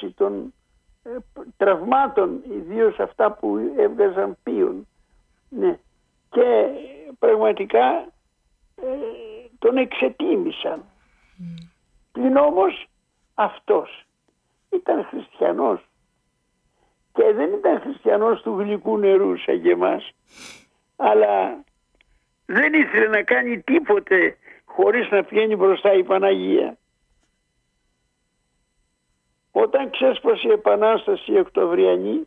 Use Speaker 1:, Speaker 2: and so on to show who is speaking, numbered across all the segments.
Speaker 1: περίπτωση των τραυμάτων, ιδίως αυτά που έβγαζαν πίον. Ναι. Και πραγματικά τον εξετίμησαν. Πλην όμως αυτός ήταν χριστιανός και δεν ήταν χριστιανός του γλυκού νερού σαν και εμάς, αλλά δεν ήθελε να κάνει τίποτε χωρίς να πηγαίνει μπροστά η Παναγία. Όταν ξέσπασε η Επανάσταση η Οκτωβριανή,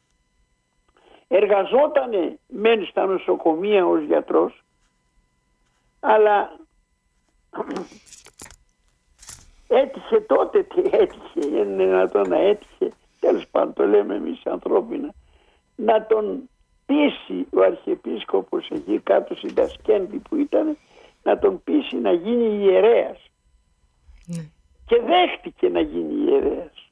Speaker 1: εργαζότανε μεν στα νοσοκομεία ως γιατρός, αλλά έτυχε τότε, είναι δυνατόν να έτυχε, τέλος πάντων το λέμε εμείς ανθρώπινα, να τον πείσει ο Αρχιεπίσκοπος εκεί κάτω στην Τασκένδη που ήταν, να τον πείσει να γίνει ιερέας. Ναι. Και δέχτηκε να γίνει ιερέας.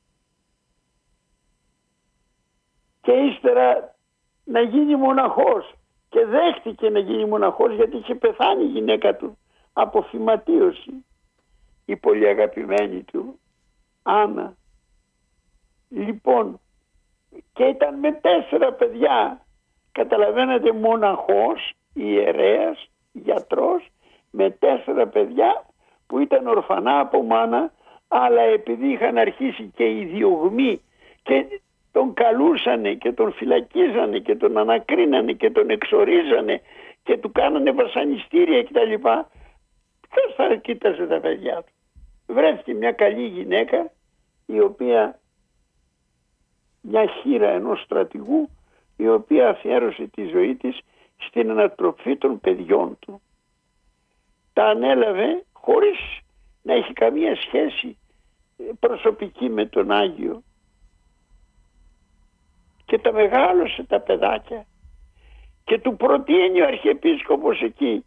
Speaker 1: Και ύστερα να γίνει μοναχός. Και δέχτηκε να γίνει μοναχός γιατί είχε πεθάνει η γυναίκα του από φυματίωση, η πολύ αγαπημένη του Άννα. Λοιπόν, και ήταν με 4 παιδιά. Καταλαβαίνετε, μοναχός, ιερέας, γιατρός, με 4 παιδιά που ήταν ορφανά από μάνα, αλλά επειδή είχαν αρχίσει και οι διωγμοί και τον καλούσανε και τον φυλακίζανε και τον ανακρίνανε και τον εξορίζανε και του κάνανε βασανιστήρια κτλ. Ποιος θα κοίταζε τα παιδιά του? Βρέθηκε μια καλή γυναίκα, η οποία, μια χήρα ενός στρατηγού, η οποία αφιέρωσε τη ζωή της στην ανατροφή των παιδιών του. Τα ανέλαβε χωρίς να έχει καμία σχέση προσωπική με τον Άγιο. Και τα μεγάλωσε τα παιδάκια. Και του προτείνει ο Αρχιεπίσκοπος εκεί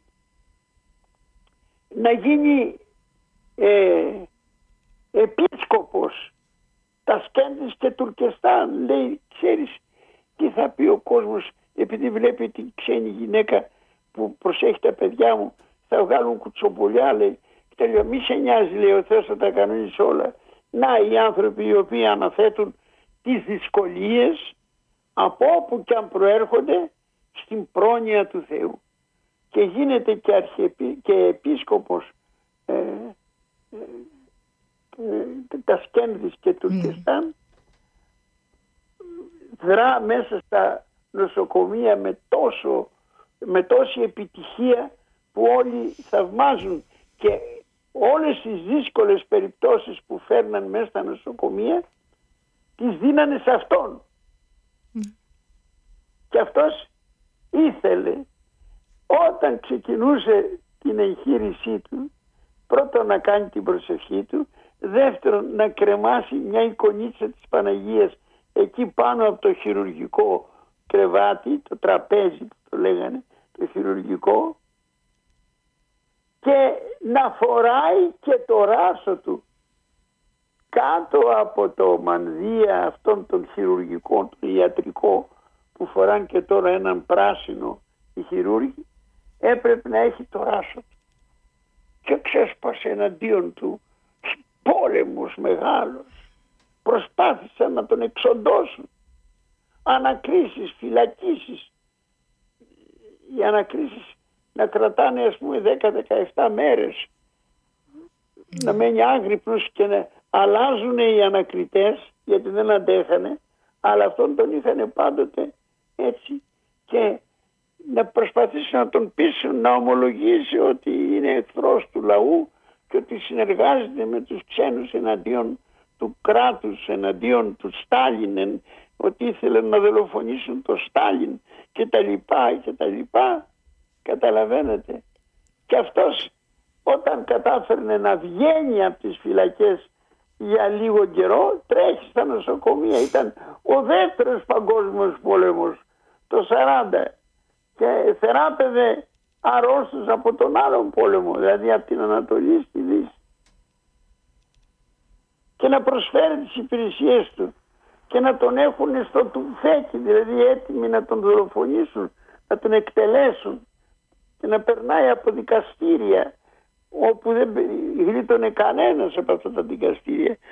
Speaker 1: να γίνει επίσκοπος Τασκένδης και Τουρκεστάν. Λέει, ξέρεις τι θα πει ο κόσμος, επειδή βλέπει την ξένη γυναίκα που προσέχει τα παιδιά μου, θα βγάλουν κουτσομπολιά, λέει, και λέει, μη σε νοιάζει, λέει, ο Θεός θα τα κανονίσει όλα. Να οι άνθρωποι οι οποίοι αναθέτουν τις δυσκολίες από όπου και αν προέρχονται στην πρόνοια του Θεού. Και γίνεται και επίσκοπος Τασκένδης και Τουρκεστάν. Δρά μέσα στα νοσοκομεία με τόση επιτυχία που όλοι θαυμάζουν, και όλες τις δύσκολες περιπτώσεις που φέρναν μέσα στα νοσοκομεία τις δίνανε σε αυτόν. Και αυτός ήθελε, όταν ξεκινούσε την εγχείρησή του, πρώτον να κάνει την προσευχή του, δεύτερον να κρεμάσει μια εικονίτσα της Παναγίας εκεί πάνω από το χειρουργικό κρεβάτι, το τραπέζι που το λέγανε, το χειρουργικό, και να φοράει και το ράσο του κάτω από το μανδύα αυτών των χειρουργικών, το ιατρικό που φοράνε και τώρα έναν πράσινο οι χειρούργοι, έπρεπε να έχει το ράσο του. Και ξέσπασε εναντίον του πόλεμος μεγάλος. Προσπάθησαν να τον εξοντώσουν. Ανακρίσεις, φυλακίσεις. Οι ανακρίσεις να κρατάνε ας πούμε 10-17 μέρες. Να μένει άγρυπνος και να αλλάζουν οι ανακριτές γιατί δεν αντέχανε, αλλά αυτόν τον είχαν πάντοτε έτσι, και να προσπαθήσουν να τον πείσουν να ομολογήσει ότι είναι εχθρός του λαού και ότι συνεργάζεται με τους ξένους εναντίον του κράτους, εναντίον του Στάλιν, ότι ήθελαν να δολοφονήσουν το Στάλιν και τα λοιπά και τα λοιπά. Καταλαβαίνετε. Και αυτός όταν κατάφερνε να βγαίνει από τις φυλακές για λίγο καιρό, τρέχει στα νοσοκομεία. Ήταν ο δεύτερος παγκόσμιος πόλεμος το 40 και θεράπευε αρρώστους από τον άλλον πόλεμο, δηλαδή από την Ανατολή στη Δύση, και να προσφέρει τις υπηρεσίες του και να τον έχουν στο τουφέκι, δηλαδή έτοιμοι να τον δολοφονήσουν, να τον εκτελέσουν, και να περνάει από δικαστήρια όπου δεν γλίτωνε κανένας από αυτά τα δικαστήρια.